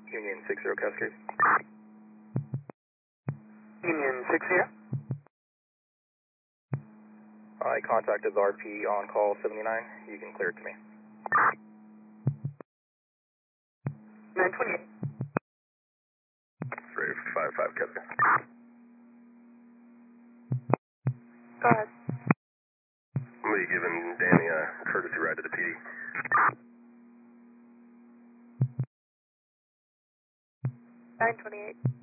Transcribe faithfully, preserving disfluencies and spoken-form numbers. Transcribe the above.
Union six zero Cascade. Union six zero. I contacted the R P on call seventy-nine. You can clear it to me. nine twenty-eight. three five five Cascade. Go ahead. I'm going to be giving Danny a courtesy ride to the P D. nine twenty-eight.